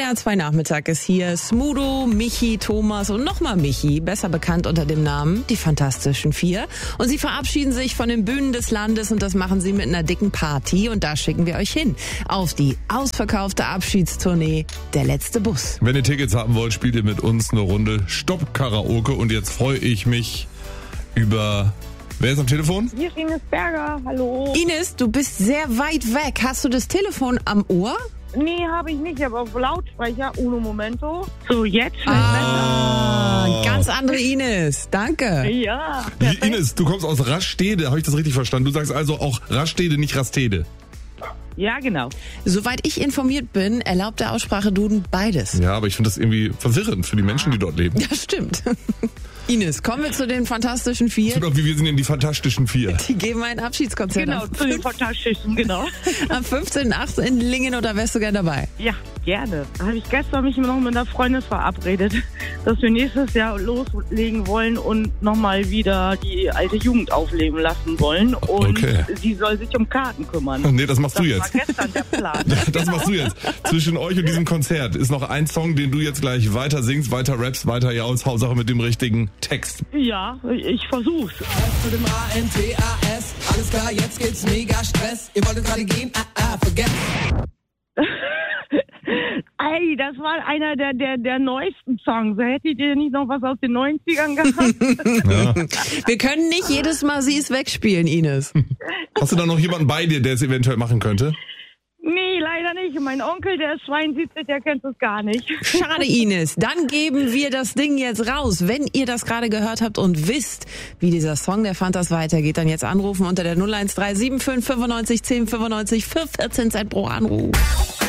NDR 2 Nachmittag ist hier. Smudo, Michi, Thomas und nochmal Michi, besser bekannt unter dem Namen Die Fantastischen Vier. Und sie verabschieden sich von den Bühnen des Landes und das machen sie mit einer dicken Party. Und da schicken wir euch hin auf die ausverkaufte Abschiedstournee Der letzte Bus. Wenn ihr Tickets haben wollt, spielt ihr mit uns eine Runde Stopp-Karaoke. Und jetzt freue ich mich über... Wer ist am Telefon? Hier ist Ines Berger, hallo. Ines, du bist sehr weit weg. Hast du das Telefon am Ohr? Nee, habe ich nicht, aber auf Lautsprecher, uno momento. So, jetzt Ganz andere Ines, danke. Ja. Ines, du kommst aus Rastede, habe ich das richtig verstanden? Du sagst also auch Rastede, nicht Rastede. Ja, genau. Soweit ich informiert bin, erlaubt der Aussprache-Duden beides. Ja, aber ich finde das irgendwie verwirrend für die Menschen, die dort leben. Ja, stimmt. Ines, kommen wir zu den Fantastischen Vier. Genau, wie wir sind denn die Fantastischen Vier. Die geben ein Abschiedskonzert Genau, zu den Fantastischen, genau. am 15.8. in Lingen, oder wärst du gerne dabei? Ja, gerne. Da habe ich gestern mich noch mit einer Freundin verabredet, dass wir nächstes Jahr loslegen wollen und nochmal wieder die alte Jugend aufleben lassen wollen. Und sie soll sich um Karten kümmern. Nee, das machst du jetzt. Das war gestern der Plan. Das machst du jetzt. Zwischen euch und diesem Konzert ist noch ein Song, den du jetzt gleich weiter singst, weiter rappst, weiter jaulst, Hauptsache mit dem richtigen Text. Ja, ich versuch's. Für den A-N-T-A-S. Alles klar, jetzt geht's mega Stress. Ihr wolltet gerade gehen, vergessen. Ey, das war einer der neuesten Songs. Hättet ihr nicht noch was aus den 90ern gehabt? Ja. Wir können nicht jedes Mal sie es wegspielen, Ines. Hast du da noch jemanden bei dir, der es eventuell machen könnte? Nee, leider nicht. Mein Onkel, der ist 72, der kennt es gar nicht. Schade, Ines. Dann geben wir das Ding jetzt raus. Wenn ihr das gerade gehört habt und wisst, wie dieser Song der Fantas weitergeht, dann jetzt anrufen unter der 0137 95 10 95 für 14 Cent pro Anruf.